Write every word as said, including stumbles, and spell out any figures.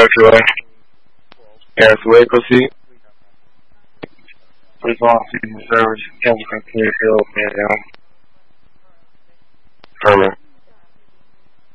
actually. Yes, wait, proceed. Resolve season service, chemical clear field, man. Permanent.